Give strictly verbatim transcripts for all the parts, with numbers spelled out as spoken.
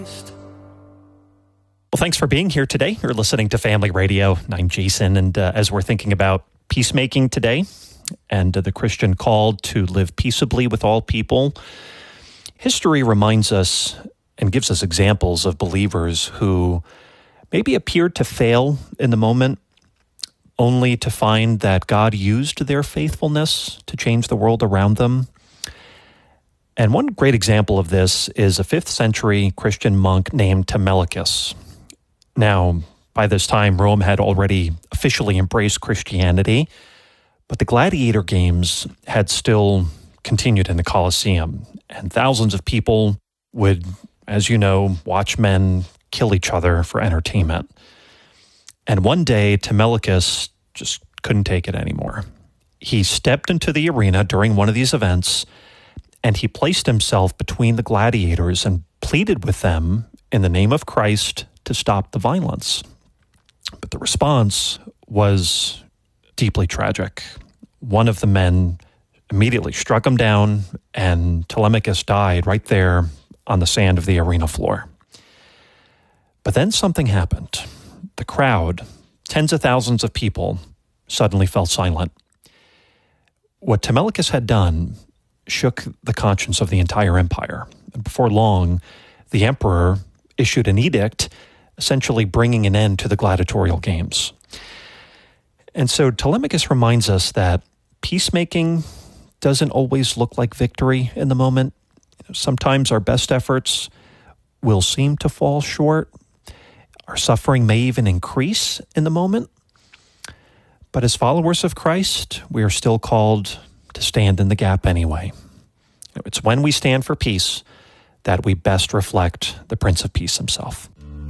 Well, thanks for being here today. You're listening to Family Radio. I'm Jason, and uh, as we're thinking about peacemaking today and uh, the Christian call to live peaceably with all people, history reminds us and gives us examples of believers who maybe appeared to fail in the moment, only to find that God used their faithfulness to change the world around them. And one great example of this is a fifth century Christian monk named Timellicus. Now, by this time, Rome had already officially embraced Christianity, but the gladiator games had still continued in the Colosseum, and thousands of people would, as you know, watch men kill each other for entertainment. And one day, Timellicus just couldn't take it anymore. He stepped into the arena during one of these events, and he placed himself between the gladiators and pleaded with them in the name of Christ to stop the violence. But the response was deeply tragic. One of the men immediately struck him down, and Telemachus died right there on the sand of the arena floor. But then something happened. The crowd, tens of thousands of people, suddenly fell silent. What Timellicus had done shook the conscience of the entire empire. And before long, the emperor issued an edict essentially bringing an end to the gladiatorial games. And so Telemachus reminds us that peacemaking doesn't always look like victory in the moment. Sometimes our best efforts will seem to fall short. Our suffering may even increase in the moment. But as followers of Christ, we are still called to stand in the gap anyway. It's when we stand for peace that we best reflect the Prince of Peace himself.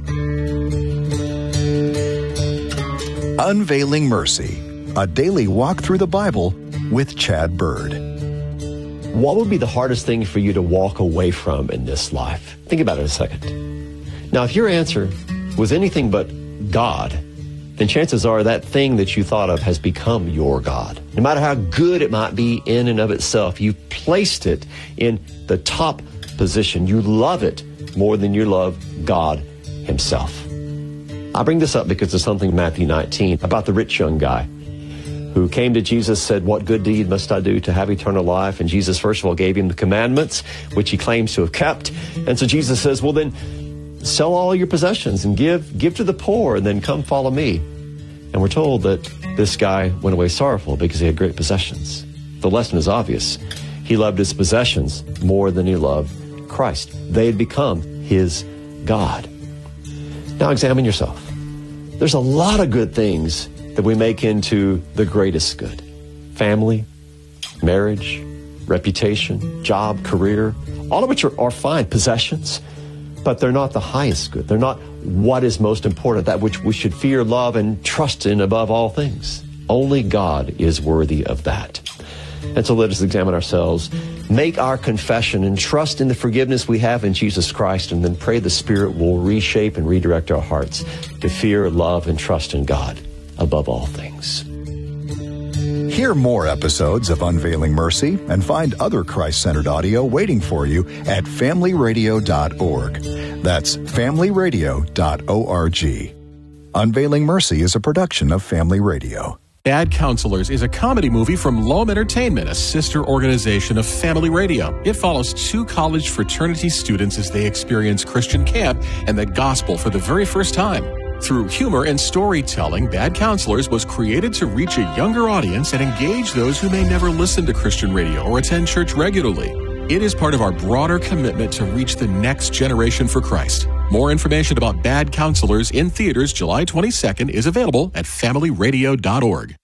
Unveiling Mercy, a daily walk through the Bible with Chad Bird. What would be the hardest thing for you to walk away from in this life? Think about it a second. Now, if your answer was anything but God, then chances are that thing that you thought of has become your God. No matter how good it might be in and of itself, you placed it in the top position. You love it more than you love God himself. I bring this up because there's something in Matthew nineteen about the rich young guy who came to Jesus, said, "What good deed must I do to have eternal life?" And Jesus, first of all, gave him the commandments, which he claims to have kept. And so Jesus says, well, then sell all your possessions and give, give to the poor, and then come follow me. And we're told that this guy went away sorrowful because he had great possessions. The lesson is obvious. He loved his possessions more than he loved Christ. They had become his God. Now examine yourself. There's a lot of good things that we make into the greatest good. Family, marriage, reputation, job, career, all of which are, are fine, possessions, but they're not the highest good. They're not what is most important, that which we should fear, love, and trust in above all things. Only God is worthy of that. And so let us examine ourselves, make our confession, and trust in the forgiveness we have in Jesus Christ, and then pray the Spirit will reshape and redirect our hearts to fear, love, and trust in God above all things. Hear more episodes of Unveiling Mercy and find other Christ-centered audio waiting for you at family radio dot org. That's family radio dot org. Unveiling Mercy is a production of Family Radio. Bad Counselors is a comedy movie from Loam Entertainment, a sister organization of Family Radio. It follows two college fraternity students as they experience Christian camp and the gospel for the very first time. Through humor and storytelling, Bad Counselors was created to reach a younger audience and engage those who may never listen to Christian radio or attend church regularly. It is part of our broader commitment to reach the next generation for Christ. More information about Bad Counselors in theaters July twenty-second is available at family radio dot org.